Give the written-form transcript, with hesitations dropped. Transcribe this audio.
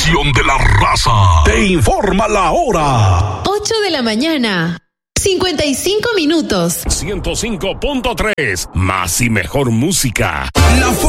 estación de la raza. Te informa la hora. 8 de la mañana. 55 minutos. 105.3. Más y mejor música.